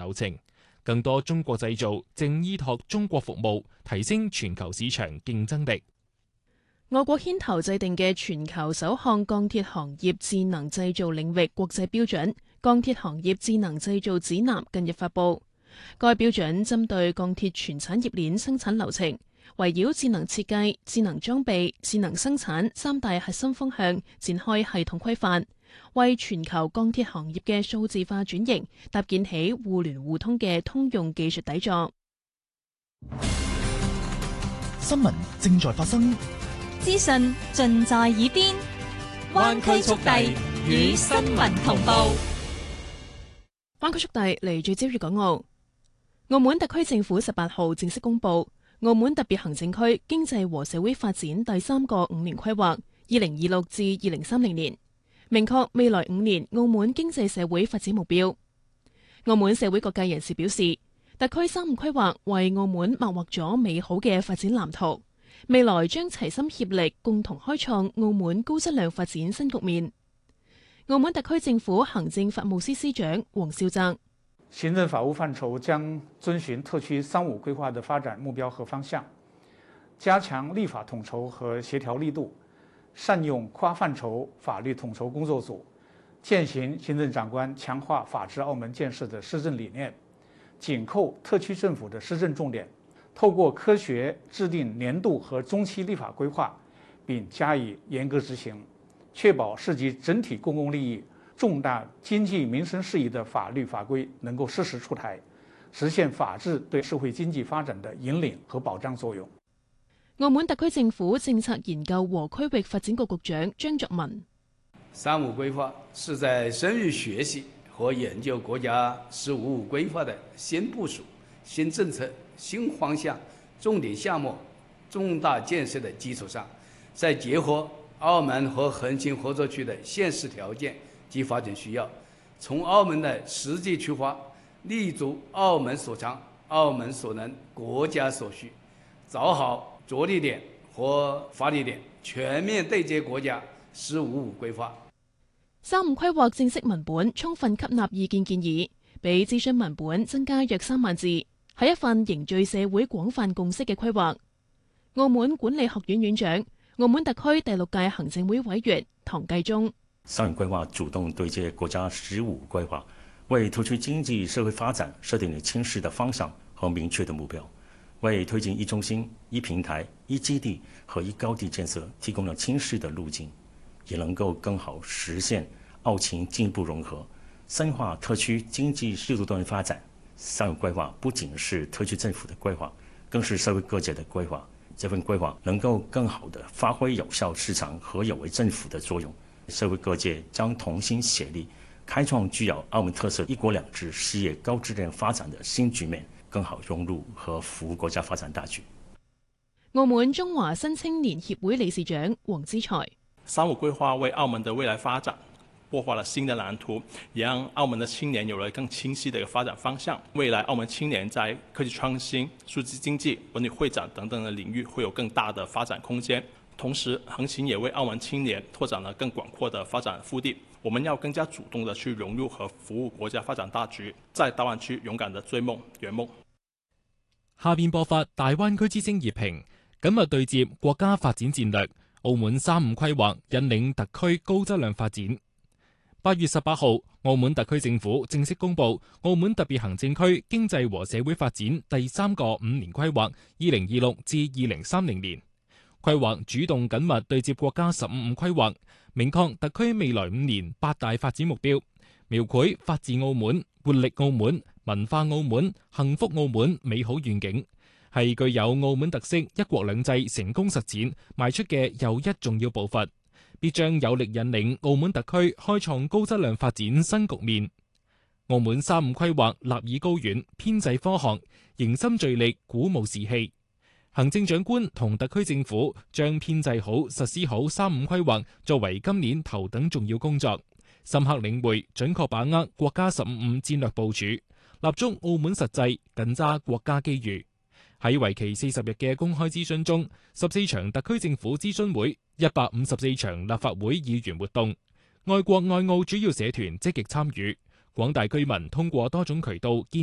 流程。更多中國製造正依託中國服務，提升全球市場競爭力。 我國牽頭制定嘅全球首項鋼鐵行業智能製造領域國際標準《鋼鐵行業智能製造指南》近日發布。該標準針對鋼鐵全產業鏈生產流程，圍繞智能設計、智能裝備、智能生產三大核心方向展開系統規範，為全球鋼鐵行業嘅數字化轉型搭建起互聯互通嘅通用技術底座。 新聞正在發生， 資訊盡在耳邊，灣區速遞與新聞同步。 灣區速遞嚟自朝粵港澳。澳門特區政府18號正式公布澳門特別行政區經濟和社會發展第3個5年規劃2026至2030年，明確未來5年澳門經濟社會發展目標。澳門社會各界人士表示，特區3.5規劃為澳門擘劃咗美好嘅發展藍圖，未來將齊心協力，共同開創澳門高質量發展新局面。澳門特區政府行政法務司司長黃少澤： 行政法務範疇將遵循特區3.5規劃的發展目標和方向，加強立法統籌和協調力度，善用跨範疇法律統籌工作組，踐行行政長官強化法治澳門建設的施政理念，緊扣特區政府的施政重點，透過科學制定年度和中期立法規劃，並加以嚴格執行，確保涉及整體公共利益、重大經濟民生事宜的法律法規能夠適時出台，實現法治對社會經濟發展的引領和保障作用。 澳門特區政府政策研究和區域發展局局長張作文 ：3.5規劃是在深入學習和研究國家15.5規劃的新部署、新政策、新方向、重點項目、重大建設的基礎上，再結合澳門和橫琴合作區的現實條件及發展需要，從澳門的實際出發，立足澳門所長、澳門所能、國家所需，找好着力點和發力點，全面對接國家15.5規劃。 3.5規劃正式文本充分吸納意見建議，比諮詢文本增加約3萬字，係一份凝聚社會廣泛共識嘅規劃。澳門管理學院院長、澳門特區第6屆行政會委員唐繼宗 ：3.5規劃主動對接國家15.5規劃，為特區經濟社會發展設定了清晰的方向和明確的目標，為推進一中心、一平台、一基地和一高地建設提供了清晰的路徑，也能夠更好實現澳情進一步融合，深化特區經濟適度多元發展。3.5規劃不僅是特區政府的規劃，更是社會各界的規劃。這份規劃能夠更好地發揮有效市場和有為政府的作用，社會各界將同心協力，開創具有澳門特色一國兩制事業高質量發展的新局面，更好融入和服務國家發展大局。 澳門中華新青年協會理事長黃之財 ：3.5規劃為澳門的未來發展擘畫了新的藍圖，也讓澳門的青年有了更清晰的一個發展方向。未來澳門青年在科技創新、數字經濟、文旅會展等等的領域會有更大的發展空間。同時，橫琴也為澳門青年拓展了更廣闊的發展腹地。我們要更加主動地去融入和服務國家發展大局，在大灣區勇敢地追夢圓夢。 下邊播發大灣區之聲熱評，緊密對接國家發展戰略，澳門3.5規劃引領特區高質量發展。8月18號，澳門特區政府正式公布澳門特別行政區經濟和社會發展第3個5年規劃2026至2030年。規劃主動緊密對接國家15.5規劃，明確特區未來5年8大發展目標，描繪法治澳門、活力澳門、文化澳門、幸福澳門美好願景，係具有澳門特色一國兩制成功實踐邁出嘅又一重要步伐，必將有力引領澳門特區開創高質量發展新局面。澳門3.5規劃立意高遠，編制科學，凝心聚力，鼓舞士氣。行政長官同特區政府將編制好、實施好3.5規劃作為今年頭等重要工作，深刻領會、準確把握國家15.5戰略部署，立足澳門實際，緊抓國家機遇。喺為期40日嘅公開諮詢中，14場特區政府諮詢會、154場立法會議員活動，愛國愛澳主要社團積極參與，廣大居民通過多種渠道建